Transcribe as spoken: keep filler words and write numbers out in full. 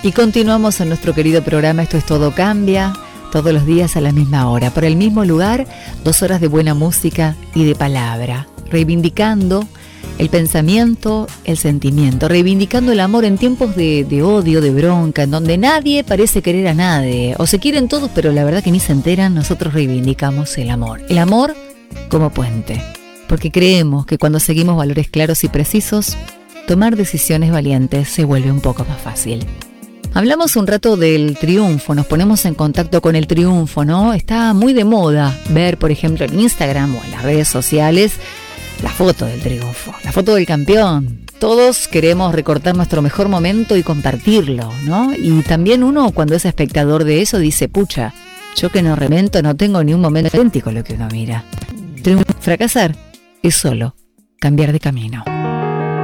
Y continuamos en nuestro querido programa Esto es Todo Cambia, todos los días a la misma hora, por el mismo lugar, dos horas de buena música y de palabra, reivindicando el pensamiento, el sentimiento, reivindicando el amor en tiempos de, de odio, de bronca, en donde nadie parece querer a nadie, o se quieren todos, pero la verdad que ni se enteran. Nosotros reivindicamos el amor, el amor como puente, porque creemos que cuando seguimos valores claros y precisos, tomar decisiones valientes se vuelve un poco más fácil. Hablamos un rato del triunfo, nos ponemos en contacto con el triunfo, ¿no? Está muy de moda ver, por ejemplo, en Instagram o en las redes sociales, la foto del triunfo, la foto del campeón. Todos queremos recortar nuestro mejor momento y compartirlo, ¿no? Y también uno, cuando es espectador de eso, dice, pucha, yo que no revento, no tengo ni un momento idéntico a lo que uno mira. Triunfo, fracasar es solo cambiar de camino.